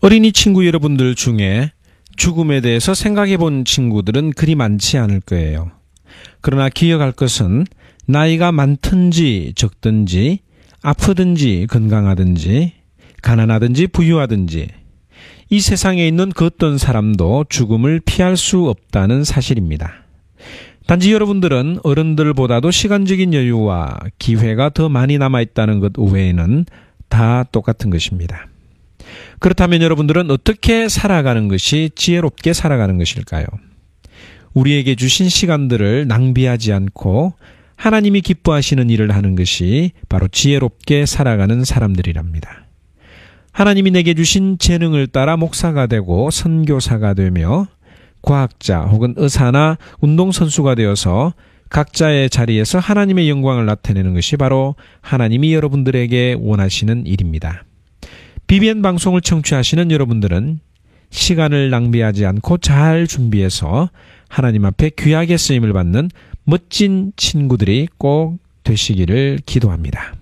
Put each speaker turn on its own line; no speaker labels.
어린이 친구 여러분들 중에 죽음에 대해서 생각해 본 친구들은 그리 많지 않을 거예요. 그러나 기억할 것은 나이가 많든지 적든지 아프든지 건강하든지 가난하든지 부유하든지 이 세상에 있는 그 어떤 사람도 죽음을 피할 수 없다는 사실입니다. 단지 여러분들은 어른들보다도 시간적인 여유와 기회가 더 많이 남아있다는 것 외에는 다 똑같은 것입니다. 그렇다면 여러분들은 어떻게 살아가는 것이 지혜롭게 살아가는 것일까요? 우리에게 주신 시간들을 낭비하지 않고 하나님이 기뻐하시는 일을 하는 것이 바로 지혜롭게 살아가는 사람들이랍니다. 하나님이 내게 주신 재능을 따라 목사가 되고 선교사가 되며 과학자 혹은 의사나 운동선수가 되어서 각자의 자리에서 하나님의 영광을 나타내는 것이 바로 하나님이 여러분들에게 원하시는 일입니다. BBN 방송을 청취하시는 여러분들은 시간을 낭비하지 않고 잘 준비해서 하나님 앞에 귀하게 쓰임을 받는 멋진 친구들이 꼭 되시기를 기도합니다.